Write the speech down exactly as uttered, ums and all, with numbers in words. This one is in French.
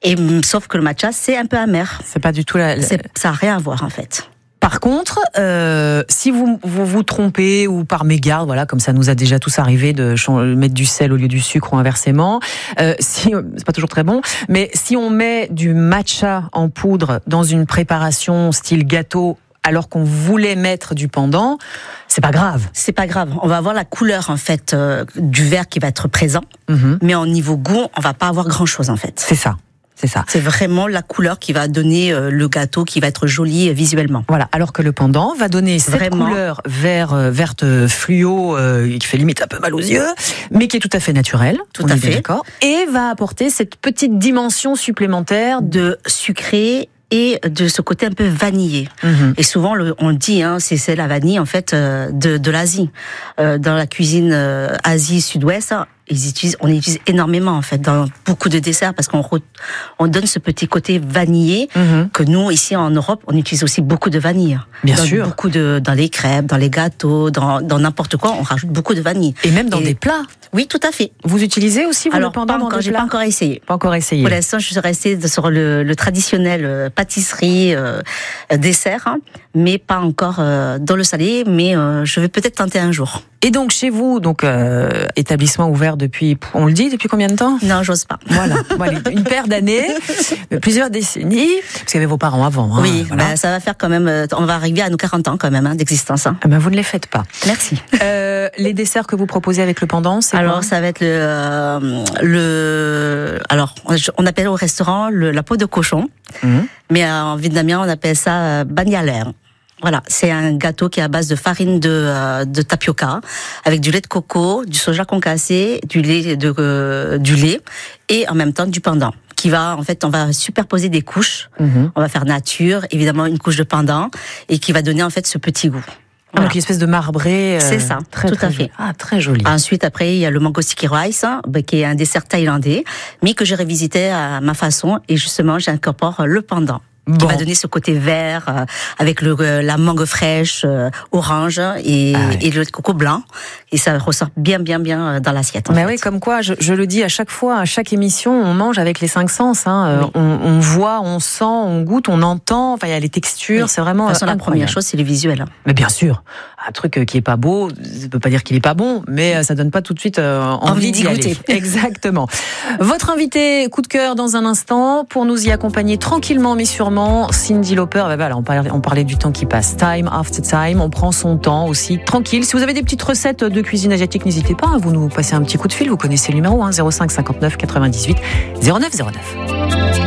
Et sauf que le matcha, c'est un peu amer. C'est pas du tout la. la... C'est, ça n'a rien à voir en fait. Par contre, euh, si vous, vous vous trompez ou par mégarde, voilà, comme ça nous a déjà tous arrivé de mettre du sel au lieu du sucre ou inversement, euh, si c'est pas toujours très bon, mais si on met du matcha en poudre dans une préparation style gâteau, alors qu'on voulait mettre du pendant, c'est pas grave. C'est pas grave. On va avoir la couleur en fait euh, du verre qui va être présent, mmh. mais au niveau goût, on va pas avoir grand chose en fait. C'est ça. C'est ça. C'est vraiment la couleur qui va donner euh, le gâteau, qui va être joli euh, visuellement. Voilà. Alors que le pendant va donner cette vraiment. couleur vert, euh, verte fluo, euh, qui fait limite un peu mal aux yeux, mais qui est tout à fait naturelle. Tout à fait. D'accord. Et va apporter cette petite dimension supplémentaire de sucré et de ce côté un peu vanillé. Mmh. Et souvent, le, on le dit, hein, c'est, c'est la vanille en fait euh, de, de l'Asie. Euh, dans la cuisine euh, Asie Sud-Ouest, ils utilisent, on utilise énormément en fait dans beaucoup de desserts parce qu'on re, on donne ce petit côté vanillé mmh. que nous ici en Europe on utilise aussi beaucoup de vanille. Bien dans sûr. Beaucoup de dans les crêpes, dans les gâteaux, dans, dans n'importe quoi, on rajoute beaucoup de vanille. Et même dans et, des plats. Oui, tout à fait. Vous utilisez aussi vous Alors, le pendant pas dans encore, des j'ai plats? pas encore essayé. Pas encore essayé. Pour l'instant, je suis restée sur le, le traditionnel euh, pâtisserie euh, dessert, hein, mais pas encore euh, dans le salé. Mais euh, je vais peut-être tenter un jour. Et donc chez vous, donc euh, établissement ouvert depuis, on le dit, depuis combien de temps? Non, j'ose pas. Voilà, voilà une paire d'années, plusieurs décennies, parce qu'il y avait vos parents avant. Hein, oui, voilà. bah, ça va faire quand même. On va arriver à nos quarante ans quand même hein, d'existence. Hein. Ah ben vous ne les faites pas. Merci. Euh, les desserts que vous proposez avec le pendant, c'est alors quoi? Ça va être le, euh, le, alors on appelle au restaurant le, la peau de cochon, mmh. mais euh, en vietnamien on appelle ça euh, banyalaire. Voilà, c'est un gâteau qui est à base de farine de, euh, de tapioca, avec du lait de coco, du soja concassé, du lait, de, euh, du lait et en même temps du pendant. Qui va, en fait, on va superposer des couches. Mmh. On va faire nature, évidemment une couche de pendant, et qui va donner en fait ce petit goût. Voilà. Donc une espèce de marbré. Euh, c'est ça, très, tout très à fait. Ah, très joli. Ensuite, après, il y a le mango sticky rice, hein, qui est un dessert thaïlandais, mais que j'ai revisité à ma façon, et justement, j'incorpore le pendant. Bon. Qui va donner ce côté vert euh, avec le, euh, la mangue fraîche, euh, orange et, ah ouais. et le coco blanc. Et ça ressort bien, bien, bien dans l'assiette. Mais fait. Oui, comme quoi, je, je le dis à chaque fois, à chaque émission, on mange avec les cinq sens. Hein. Oui. On, on voit, on sent, on goûte, on entend. Enfin, il y a les textures. Oui. C'est vraiment. De toute façon, la première chose, c'est le visuel. Mais bien sûr, un truc qui est pas beau, ça peut pas dire qu'il est pas bon, mais ça donne pas tout de suite euh, envie, envie d'y goûter. Exactement. Votre invité coup de cœur dans un instant pour nous y accompagner tranquillement, mais sûrement. Cyndi Lauper, bah voilà, on parlait, on parlait du temps qui passe. Time after time, on prend son temps aussi, tranquille. Si vous avez des petites recettes de cuisine asiatique, n'hésitez pas, vous nous passez un petit coup de fil, vous connaissez le numéro, hein, zéro cinq cinquante-neuf quatre-vingt-dix-huit zéro neuf zéro neuf.